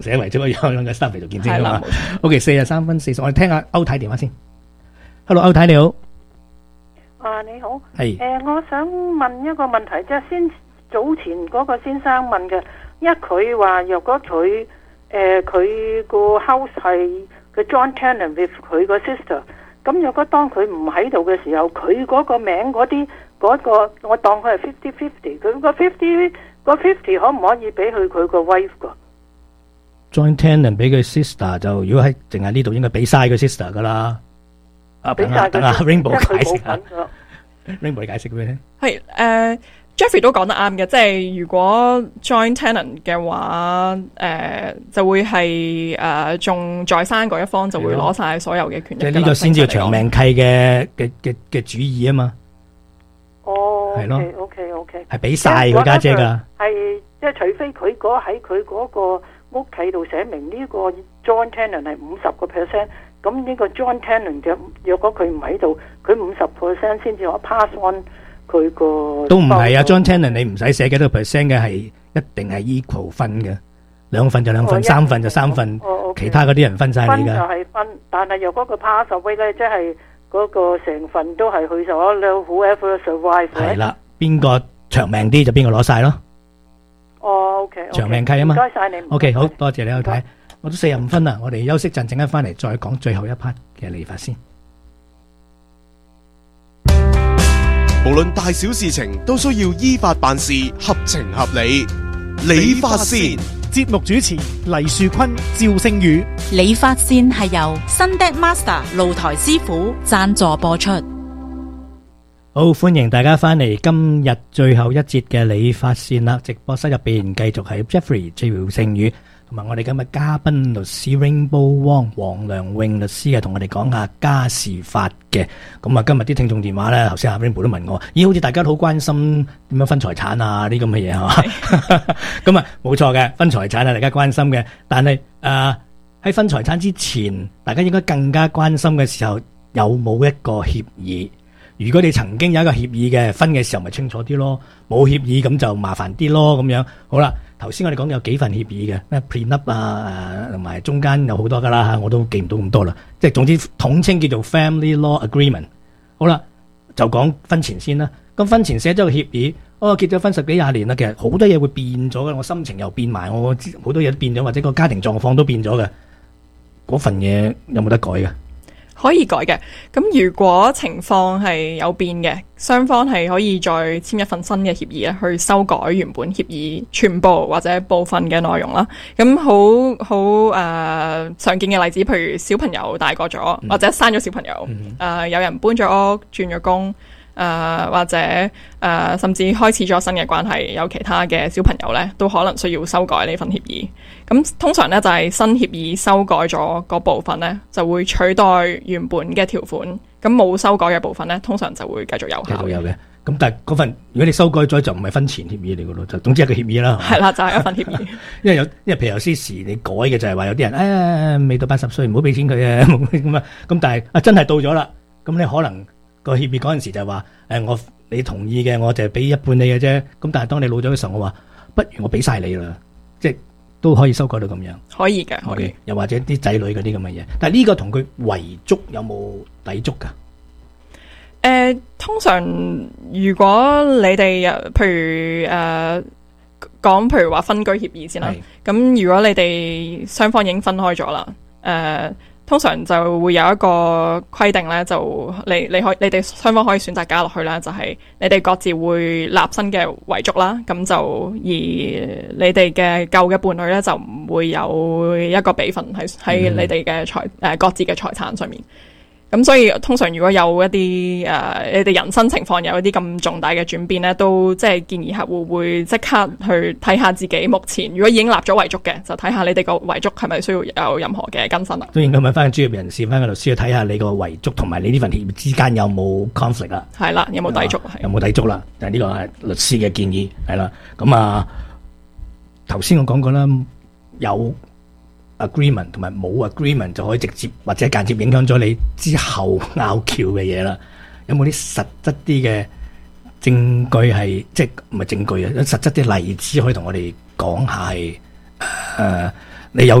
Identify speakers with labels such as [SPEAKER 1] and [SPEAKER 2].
[SPEAKER 1] 寫遺囑一樣嘅 stuff 嚟做見證啊嘛。OK， 43分40，我哋聽下歐太電話先。Hello， 歐太你好。
[SPEAKER 2] 你好。
[SPEAKER 1] 係。
[SPEAKER 2] 我想問一個問題，即係早前嗰個先生問嘅，因為佢話若果佢個 house 係佢 joint tenant with 佢個 sister， 咁若果當佢唔喺度嘅時候，佢嗰個名嗰啲嗰個，我當佢係 50-50， 佢個50可唔可以俾佢個 wife 噶
[SPEAKER 1] ？joint tenant 俾佢 sister 就如果喺淨係呢度應該俾晒佢 sister 噶啦。等下 Rainbow 解釋下。Rainbow 你解釋俾你聽。
[SPEAKER 3] 係Jeffrey 都講得啱嘅，即係如果 joint tenant 嘅話，就會係仲在生嗰一方就會攞晒所有嘅權益。
[SPEAKER 1] 即係呢個先至係長命契嘅主意啊嘛。係咯。OK，係俾晒佢家姐噶。
[SPEAKER 2] 係即係除非佢喺佢嗰個屋企度寫明呢個 joint tenant 係50%，咁呢個 joint tenant 嘅若果佢唔喺度，佢50%先至可 pass on 佢個。
[SPEAKER 1] 都唔係啊 ，joint tenant 你唔使寫幾多 percent 嘅，係一定係 equal 分嘅，2份就2份，3份就3份，其他嗰啲人分晒你噶。
[SPEAKER 2] 分就係分，但係若果佢 pass away 咧，即係嗰個成份都係去咗 whoever survive。
[SPEAKER 1] 係啦，邊個長命啲就邊個攞晒咯。
[SPEAKER 2] OK，
[SPEAKER 1] 長命契啊嘛。
[SPEAKER 2] 唔該晒你。
[SPEAKER 1] OK， 好多謝你去睇。我都45分啦，我哋休息陣，陣間翻嚟再講最後一 part 嘅理髮先。
[SPEAKER 4] 無論大小事情都需要依法辦事，合情合理。理髮線
[SPEAKER 5] 節目主持黎樹坤、趙星宇。
[SPEAKER 6] 理髮線係由 Sunday Master 露台師傅贊助播出。
[SPEAKER 1] 好，歡迎大家翻嚟今日最後一節嘅理髮線啦！直播室入邊繼續係 Jeffrey 趙星宇。同埋我哋今日嘉賓律師 Rainbow Wong 黃良穎律師啊，同我哋講下家事法嘅。咁啊，今日啲聽眾電話咧，頭先阿 Rainbow 都問我，好似大家都好關心點樣分財產啊，啲咁嘅嘢係嘛？咁啊，冇錯嘅，分財產啊，大家關心嘅。但係喺分財產之前，大家應該更加關心嘅時候，有冇一個協議？如果你曾經有一個協議嘅，分嘅時候咪清楚啲咯，冇協議咁就麻煩啲咯，咁樣好啦。頭先我哋講有幾份協議嘅，咩 prenup 啊，同埋中間有好多噶啦，我都記唔到咁多啦。即係總之統稱叫做 family law agreement。好啦，就講婚前先啦。咁婚前寫咗個協議，結咗婚10幾20年啦，其實好多嘢會變咗嘅，我心情又變埋，我好多嘢都變咗，或者個家庭狀況都變咗嘅。嗰份嘢有冇得改嘅？
[SPEAKER 3] 可以改嘅，咁如果情況係有變嘅，雙方係可以再簽一份新嘅協議咧，去修改原本協議全部或者部分嘅內容啦。咁好常見嘅例子，譬如小朋友大個咗，或者生咗小朋友，有人搬咗屋、轉咗工，或者甚至開始咗新嘅關係，有其他嘅小朋友咧，都可能需要修改呢份協議。咁通常咧就係新協議修改咗嗰部分咧，就會取代原本嘅條款。咁冇修改嘅部分咧，通常就會繼續有效。
[SPEAKER 1] 繼續有嘅。咁但係嗰份如果你修改咗，就唔係婚前協議嚟噶咯，就總之係個協議啦。
[SPEAKER 3] 係啦，就係一份協議。
[SPEAKER 1] 因為譬如有啲時你改嘅就係話有啲人未到80歲唔好俾錢佢啊咁啊。咁但係真係到咗啦，咁你可能個協議嗰陣時就係話你同意嘅我就係俾一半你嘅啫。咁但係當你老咗嘅時候，我話不如我俾晒你啦，即係都可以修改到咁樣。
[SPEAKER 3] 可以嘅，可以。
[SPEAKER 1] 又或者啲仔女嗰啲咁嘅嘢，但係呢個同佢遺囑有冇抵觸噶？
[SPEAKER 3] 通常如果你哋譬如講譬如話分居協議先啦，咁如果你哋雙方已經分開咗啦，通常就會有一個規定咧，就你哋雙方可以選擇加落去啦，就係你哋各自會立新嘅遺囑啦，咁就而你哋嘅舊嘅伴侶咧就唔會有一個比分喺你哋嘅各自嘅財產上面。咁所以通常如果有一啲你哋人生情況有一啲咁重大嘅轉變咧，都即係建議客戶會即刻去睇下自己目前如果已經立咗遺囑嘅，就睇下你哋個遺囑係咪需要有任何嘅更新啦。
[SPEAKER 1] 都應該問翻專業人士，翻個律師去睇下你個遺囑同埋你呢份協議之間有冇 conflict 啦。
[SPEAKER 3] 係啦，有冇抵觸？
[SPEAKER 1] 有冇抵觸啦？就係呢個係律師嘅建議係啦。咁頭先我講過啦，有agreement 同埋冇 agreement 就可以直接或者間接影響咗你之後拗撬嘅嘢啦。有冇啲實質啲嘅證據係即係唔係證據啊？實質啲例子可以同我哋講下係你有